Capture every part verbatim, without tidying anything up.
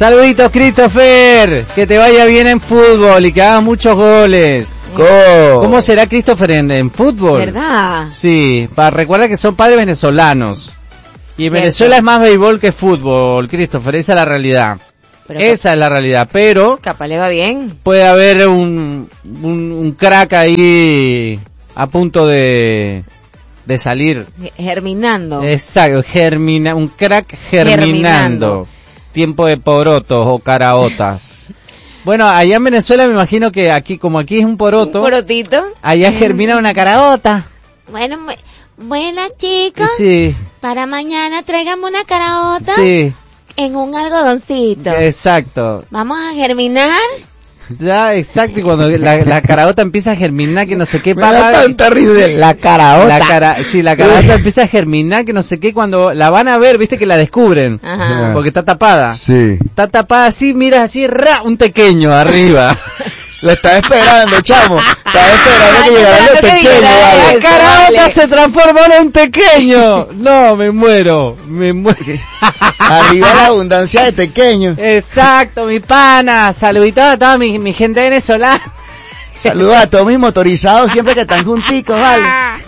Saluditos, Christopher. Que te vaya bien en fútbol y que hagas muchos goles. ¿Cómo, ¿Cómo será Christopher en, en fútbol? ¿Verdad? Sí, para, recuerda que son padres venezolanos. Y en Cierto. Venezuela es más béisbol que fútbol, Christopher, esa es la realidad. Pero esa cap- es la realidad, pero capaz le va bien. puede haber un, un, un crack ahí a punto de, de salir. Germinando. Exacto, germina, un crack germinando. Germinando. Tiempo de porotos o caraotas. Bueno, allá en Venezuela me imagino que aquí, como aquí es un poroto, Un porotito. allá germina una caraota. Bueno, bu- buenas chicos. Sí, Para mañana tráigame una caraota sí, en un algodoncito. exacto. Vamos a germinar. Ya, exacto, y cuando la, la caraota empieza a germinar, que no sé qué Me da para... tanta risa de la caraota. La cara, sí, la caraota empieza a germinar, que no sé qué, cuando la van a ver, viste que la descubren, Ajá. porque está tapada. Sí. Está tapada así, miras así, ra, un pequeño arriba. La estaba esperando, chamo. Estaba esperando que Ay, llegara esperando lo que pequeño, llegara vale. La eso, caraota vale. se transformó en un pequeño. No, me muero, me muero. Arriba la abundancia de pequeños. Exacto, mi pana. Saluditos a toda mi, mi gente venezolana. Saludos a todos mis motorizados siempre que están junticos, vale.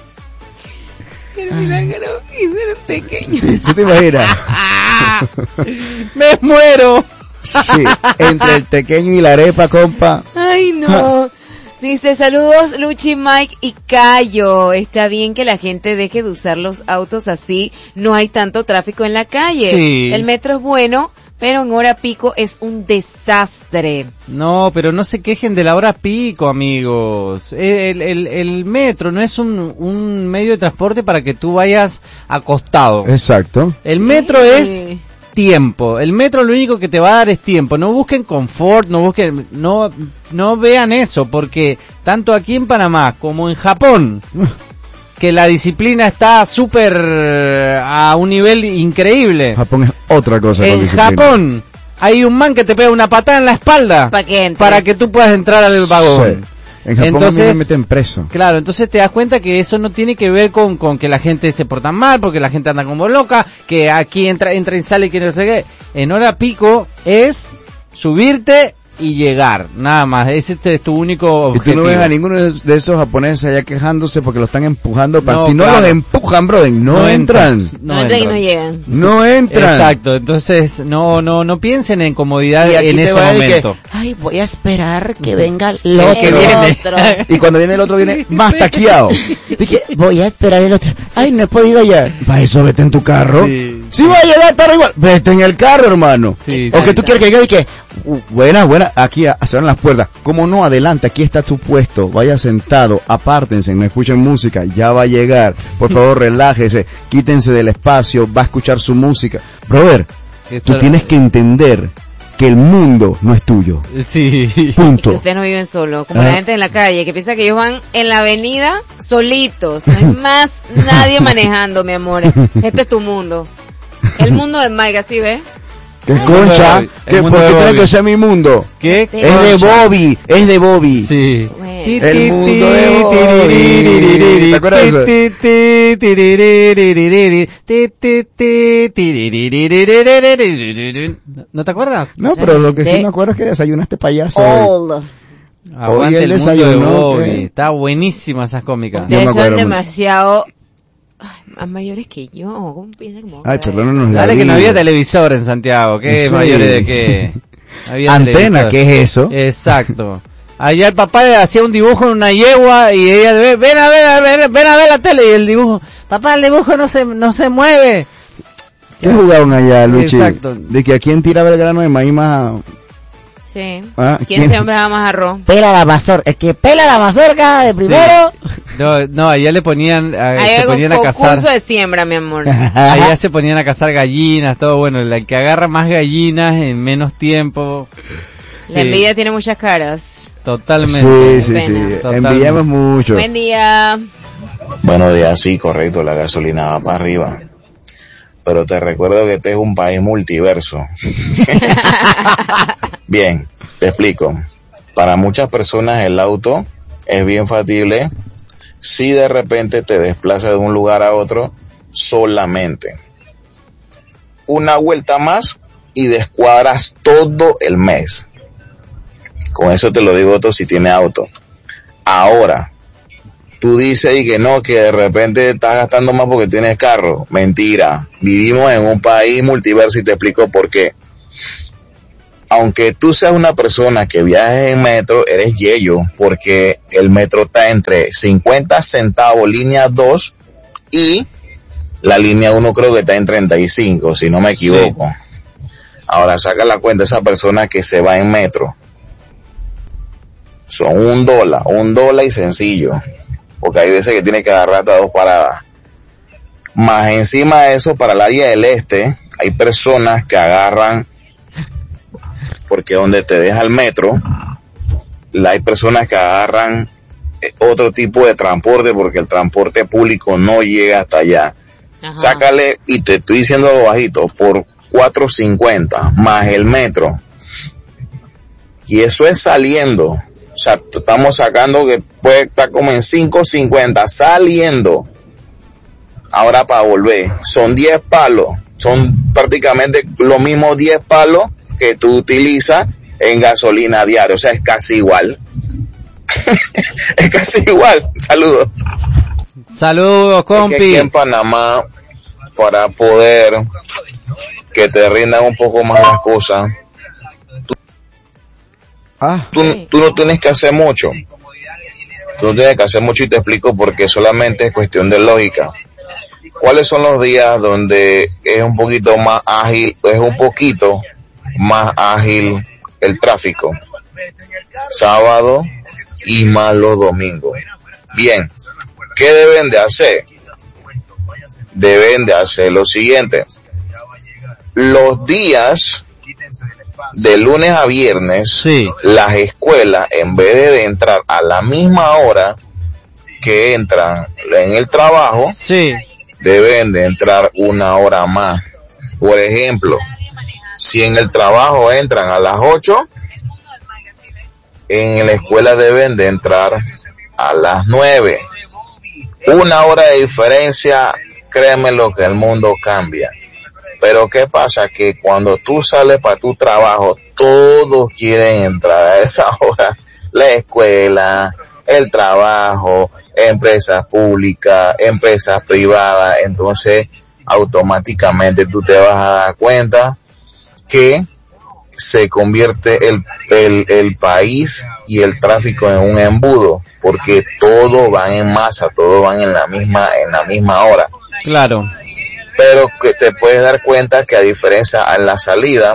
Sí, ¿tú te imaginas? Me muero. Sí, entre el pequeño y la arepa, compa. Ay, no. Dice, saludos Luchi, Mike y Cayo. Está bien que la gente deje de usar los autos así, no hay tanto tráfico en la calle. Sí. El metro es bueno, pero en hora pico es un desastre. No, pero no se quejen de la hora pico, amigos. El, el, el metro no es un, un medio de transporte para que tú vayas acostado. Exacto. El Sí. metro es tiempo. El metro lo único que te va a dar es tiempo. No busquen confort, no busquen, no, no vean eso, porque tanto aquí en Panamá como en Japón, que la disciplina está súper a un nivel increíble. Japón es otra cosa. con En disciplina. Japón hay un man que te pega una patada en la espalda ¿Para qué entres? para que tú puedas entrar al vagón. Sí. En Japón Entonces- a mí me meten preso. Claro, entonces te das cuenta que eso no tiene que ver con, con que la gente se porta mal, porque la gente anda como loca, que aquí entra, entra y sale, que no sé qué. En hora pico es subirte y llegar, nada más. Ese es tu único Y tú objetivo. no ves a ninguno de esos japoneses allá quejándose porque lo están empujando. Para... No, si no claro. los empujan, brother, no, No entran. entran. No, entran y no llegan. No entran. Exacto, entonces no no no piensen en comodidad Y aquí en te ese va a decir momento. que, ay, voy a esperar que venga el Lo otro. que El viene. otro. Y cuando viene el otro viene más taqueado. Dije, voy a esperar el otro. Ay, no he podido ya. Para eso vete en tu carro. Sí. Si va a llegar tarde igual, vete en el carro, hermano. Sí, O sí, que tú sí. quieres que llegue y que, uh, buena, buena, aquí a- cerran las puertas. Como no, adelante, aquí está tu puesto, vaya sentado, apártense, no escuchen música, ya va a llegar. Por favor, relájese, quítense del espacio, va a escuchar su música. Brother, Eso- tú tienes que entender que el mundo no es tuyo. Sí. Que Punto. ustedes no viven solos, como Ah. la gente en la calle, que piensa que ellos van en la avenida solitos. No hay más nadie manejando, mi amor. Este es tu mundo. El mundo de Mike, ¿así ves? ¿Qué El concha? mundo de Bobby, el ¿Qué, mundo ¿Por de qué tiene Bobby. que ser mi mundo? ¿Qué? Sí. Es de Bobby, es de Bobby. Sí. Bueno. El mundo de Bobby. ¿Te acuerdas de eso? ¿No te acuerdas? No, pero lo que sí me acuerdo es que desayunaste payaso. All. Aguante Hoy el el mundo de desayuno, Bobby. ¿qué? Está buenísima esas cómicas. Yo me Ustedes son acuerdo mucho. demasiado ay, más mayores que yo. ¿Cómo piensan como Ay, perdónanos la Dale que no vida. había televisor en Santiago. ¿Qué Sí. mayores de qué? Había Antena, televisor. ¿qué es eso? Exacto. Allá el papá le hacía un dibujo en una yegua y ella, ven, ven a ver, a ver, ven a ver la tele y el dibujo, papá, el dibujo no se, no se mueve. ¿Qué jugaron allá, Luchi? Exacto. De que a quién tiraba el grano de maíz más... Sí. Ah, ¿Quién ¿quién? se hombre más arroz? Pela la mazorca, el que pela la mazorca de primero. No, no, allá le ponían, a- Hay se algún ponían a cazar, concurso de siembra, mi amor. allá se ponían a cazar gallinas, todo bueno, el que agarra más gallinas en menos tiempo. Sí, La envidia tiene muchas caras. totalmente. Sí, sí, sí. Pena. Totalmente. Envidiamos mucho. Buen día. Buenos días, sí, correcto, la gasolina va para arriba. Pero te recuerdo que este es un país multiverso. Bien, te explico. Para muchas personas el auto es bien factible si de repente te desplazas de un lugar a otro solamente. Una vuelta más y descuadras todo el mes. Con eso te lo digo todo si tiene auto. Ahora, tú dices y que no, que de repente estás gastando más porque tienes carro. Mentira. Vivimos en un país multiverso y te explico por qué. Aunque tú seas una persona que viajes en metro, eres yello, porque el metro está entre cincuenta centavos línea dos y la línea uno creo que está en treinta y cinco, si no me equivoco. Sí. Ahora saca la cuenta, esa persona que se va en metro. Son un dólar, un dólar y sencillo. Porque hay veces que tiene que agarrar hasta dos paradas. Más encima de eso, para el área del este, hay personas que agarran, porque donde te deja el metro, hay personas que agarran otro tipo de transporte, porque el transporte público no llega hasta allá. Ajá. Sácale, y te estoy diciendo algo bajito, por cuatro cincuenta, más el metro. Y eso es saliendo. O sea, estamos sacando que puede estar como en cinco cincuenta saliendo. Ahora para volver, son diez palos. Son prácticamente los mismos diez palos que tú utilizas en gasolina diario. O sea, es casi igual. Es casi igual. Saludos. Saludos, compi. Es que aquí en Panamá, para poder que te rindan un poco más las cosas, Ah. Tú, tú no tienes que hacer mucho. Tú no tienes que hacer mucho y te explico porque solamente es cuestión de lógica. ¿Cuáles son los días donde es un poquito más ágil, es un poquito más ágil el tráfico? Sábado y más los domingos. Bien, ¿qué deben de hacer? Deben de hacer lo siguiente. Los días de lunes a viernes, sí, las escuelas, en vez de entrar a la misma hora que entran en el trabajo, sí, deben de entrar una hora más. Por ejemplo, si en el trabajo entran a las ocho, en la escuela deben de entrar a las nueve. Una hora de diferencia, créeme lo que el mundo cambia. Pero ¿qué pasa? Que cuando tú sales para tu trabajo, todos quieren entrar a esa hora. La escuela, el trabajo, empresas públicas, empresas privadas. Entonces, automáticamente tú te vas a dar cuenta que se convierte el, el, el país y el tráfico en un embudo. Porque todos van en masa, todos van en la misma, en la misma hora. Claro. Pero que te puedes dar cuenta que a diferencia en la salida,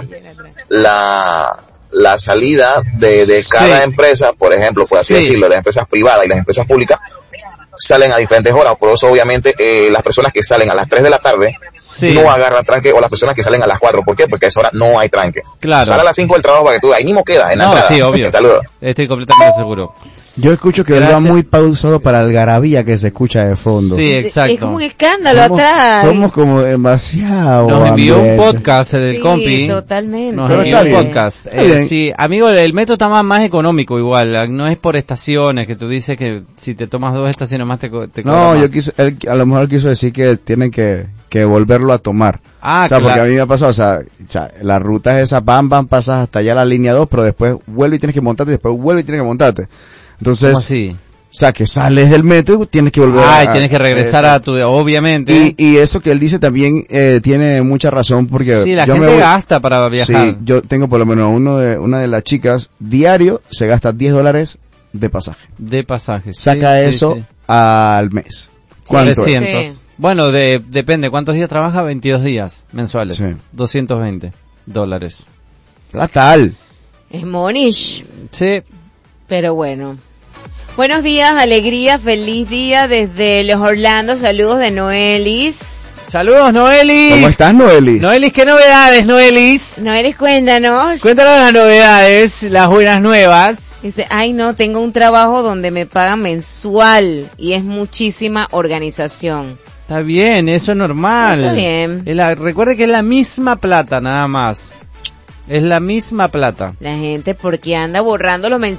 la la salida de, de cada sí. empresa, por ejemplo, por así sí. decirlo, las empresas privadas y las empresas públicas, salen a diferentes horas. Por eso, obviamente, eh, las personas que salen a las tres de la tarde sí. no agarran tranque, o las personas que salen a las cuatro. ¿Por qué? Porque a esa hora no hay tranque. Claro. Sale a las cinco del trabajo para que tú, ahí mismo queda, en la no, entrada. Sí, obvio. Saludos. Estoy completamente seguro. Yo escucho que él va muy pausado para el algarabía que se escucha de fondo. Sí, exacto. Es como un escándalo somos, atrás. Somos como demasiado. Nos envió ambiente. un podcast del sí, compi. Totalmente. Nos envió un podcast. Eh, sí, amigo, el metro está más, más económico igual. No es por estaciones, que tú dices que si te tomas dos estaciones más te, te No, más. yo quise, él, a lo mejor quiso decir que tienen que, que volverlo a tomar. Ah, o sea, claro. porque a mí me ha pasado, o sea, o sea, la ruta es esa, bam, bam, pasas hasta allá la línea dos, pero después vuelve y tienes que montarte, y después vuelve y tienes que montarte. Entonces, ¿cómo así? O sea, que sales del metro y tienes que volver ah, a... y tienes que regresar eso. a tu... Obviamente. Y, y eso que él dice también eh, tiene mucha razón porque... Sí, la yo gente me voy, gasta para viajar. Sí, yo tengo por lo menos uno de una de las chicas, diario se gasta diez dólares de pasaje. De pasaje. Saca sí, eso sí, sí. al mes. ¿Cuánto trescientos. Sí. Bueno, de, depende. ¿Cuántos días trabaja? veintidós días mensuales. Sí. doscientos veinte dólares. es? Tal. Es monish. Sí. Pero bueno. Buenos días, alegría, feliz día desde los Orlando. Saludos de Noelis. Saludos, Noelis. ¿Cómo estás, Noelis? Noelis, ¿qué novedades, Noelis? Noelis, cuéntanos. Cuéntanos las novedades, las buenas nuevas. Dice, ay no, tengo un trabajo donde me pagan mensual y es muchísima organización. Está bien, eso es normal. Está bien. Es la, recuerde que es la misma plata, nada más. Es la misma plata. La gente, porque anda borrando los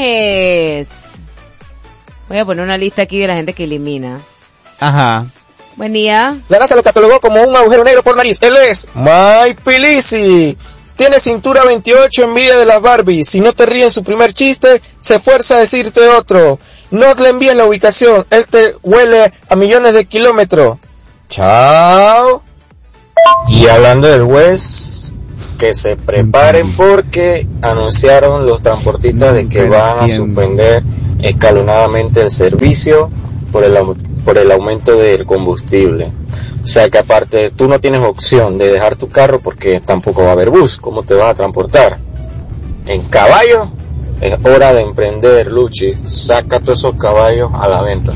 mensajes. Voy a poner una lista aquí de la gente que elimina. Ajá. Buen día. La NASA lo catalogó como un agujero negro por nariz. Él es Mike Pilisi. Tiene cintura veintiocho, envidia de las Barbie. Si no te ríe en su primer chiste, se fuerza a decirte otro. No le envíen la ubicación. Él te huele a millones de kilómetros. Chao. Y hablando del West, que se preparen porque anunciaron los transportistas de que van a suspender escalonadamente el servicio por el, por el aumento del combustible. O sea que aparte tú no tienes opción de dejar tu carro porque tampoco va a haber bus. ¿Cómo te vas a transportar? En caballo es hora de emprender, Luchi. Saca todos esos caballos a la venta.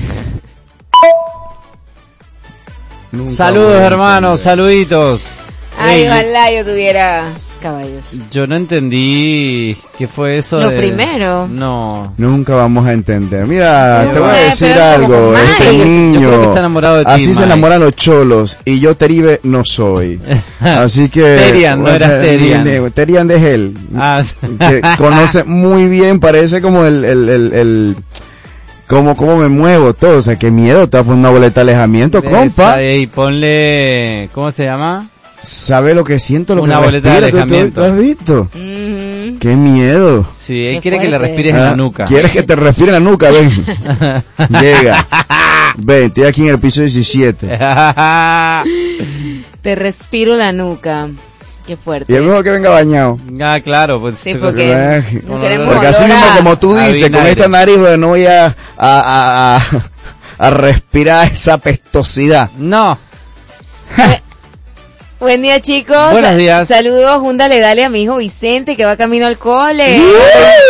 Nunca Saludos, voy a hermanos, entender. saluditos. Ay, Ey, ojalá yo tuviera caballos. yo no entendí qué fue eso Lo de... primero. No. Nunca vamos a entender. Mira, Pero te voy a bueno, decir pero como algo. con Este Mike. niño, Yo creo que está enamorado de ti, así se Mike. enamoran los cholos y yo Teribe no soy. Así que Terian, no eras Terian. Terian. Terian es él. Ah, Que conoce muy bien, parece como el el el, el como cómo me muevo todo, o sea, qué miedo, te vas a poner una boleta de alejamiento, compa. Y ponle... ¿Cómo se llama? ¿Sabe lo que siento? Lo Una que boleta de respiro, ¿tú- tú- alejamiento. ¿Tú has visto? Mm, Qué miedo. Sí, él Qué quiere que le fuerte. respires en Ah, la nuca. ¿Quieres que te respire en la nuca? Ven. Llega. Ven, estoy aquí en el piso diecisiete. te respiro la nuca. Qué fuerte. Y es mejor que venga bañado. Ah, claro, pues... Sí, se- porque Porque no queremos Porque así olor mismo a- como tú a dices, con vinagre. esta nariz pues, no voy a, a, a, a, a respirar esa pestosidad. No. Buen día, chicos. Buenos días. Saludos, un dale dale a mi hijo Vicente que va camino al cole.